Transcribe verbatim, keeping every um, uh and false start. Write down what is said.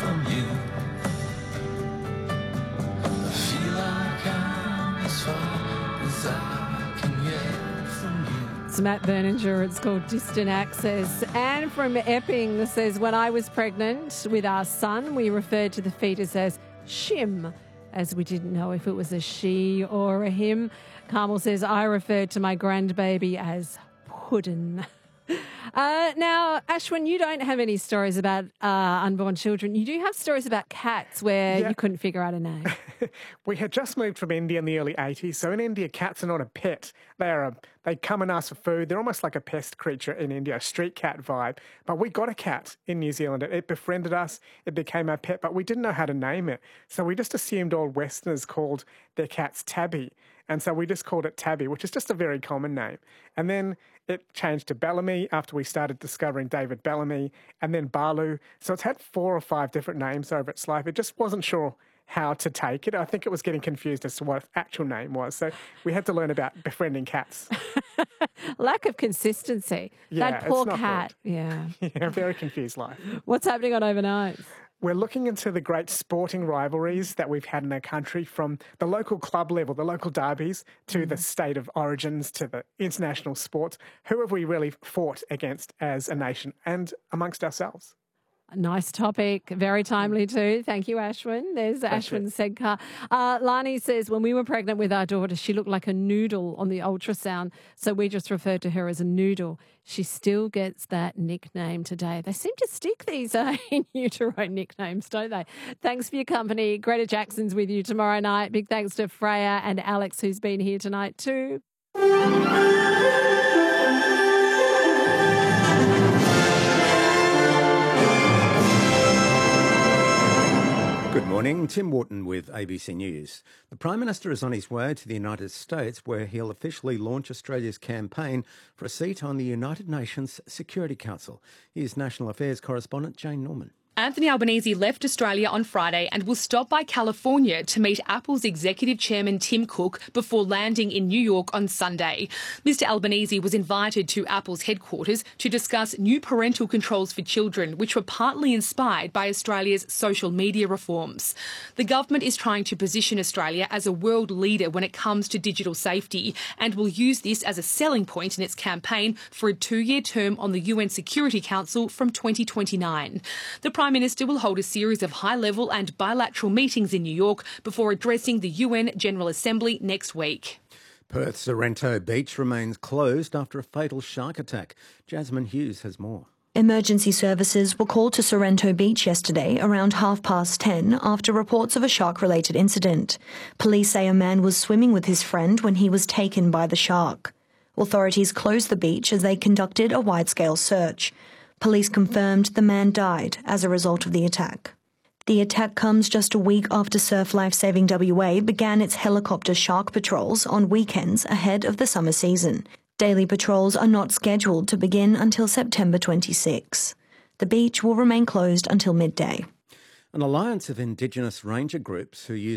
from you. I feel like I'm as far as I can get from you. It's Matt Berninger. It's called Distant Access. Anne from Epping says, when I was pregnant with our son, we referred to the fetus as Shim, as we didn't know if it was a she or a him. Carmel says, I referred to my grandbaby as Puddin. Uh, now, Ashwin, you don't have any stories about uh, unborn children. You do have stories about cats where Yeah. you couldn't figure out a name. We had just moved from India in the early eighties. So in India, cats are not a pet. They are a, they come and ask for food. They're almost like a pest creature in India, a street cat vibe. But we got a cat in New Zealand. It, it befriended us. It became our pet, but we didn't know how to name it. So we just assumed all Westerners called their cats Tabby. And so we just called it Tabby, which is just a very common name. And then it changed to Bellamy after we started discovering David Bellamy, and then Balu. So it's had four or five different names over its life. It just wasn't sure how to take it. I think it was getting confused as to what its actual name was. So we had to learn about befriending cats. Lack of consistency. Yeah, that poor it's not cat. Yeah. Yeah, very confused life. What's happening on Overnight? We're looking into the great sporting rivalries that we've had in our country, from the local club level, the local derbies, to mm. the state of origins, to the international sports. Who have we really fought against as a nation and amongst ourselves? Nice topic. Very timely too. Thank you, Ashwin. There's Thank Ashwin Sedkar. Uh, Lani says, when we were pregnant with our daughter, she looked like a noodle on the ultrasound, so we just referred to her as a noodle. She still gets that nickname today. They seem to stick, these uh, in utero nicknames, don't they? Thanks for your company. Greta Jackson's with you tomorrow night. Big thanks to Freya and Alex, who's been here tonight too. Good morning, Tim Wharton with A B C News. The Prime Minister is on his way to the United States, where he'll officially launch Australia's campaign for a seat on the United Nations Security Council. Here's National Affairs correspondent Jane Norman. Anthony Albanese left Australia on Friday and will stop by California to meet Apple's executive chairman Tim Cook before landing in New York on Sunday. Mister Albanese was invited to Apple's headquarters to discuss new parental controls for children, which were partly inspired by Australia's social media reforms. The government is trying to position Australia as a world leader when it comes to digital safety and will use this as a selling point in its campaign for a two-year term on the U N Security Council from twenty twenty-nine. The Prime Minister will hold a series of high-level and bilateral meetings in New York before addressing the U N General Assembly next week. Perth's Sorrento Beach remains closed after a fatal shark attack. Jasmine Hughes has more. Emergency services were called to Sorrento Beach yesterday around half past ten after reports of a shark-related incident. Police say a man was swimming with his friend when he was taken by the shark. Authorities closed the beach as they conducted a wide-scale search. Police confirmed the man died as a result of the attack. The attack comes just a week after Surf Life Saving W A began its helicopter shark patrols on weekends ahead of the summer season. Daily patrols are not scheduled to begin until September twenty-sixth. The beach will remain closed until midday. An alliance of Indigenous ranger groups who use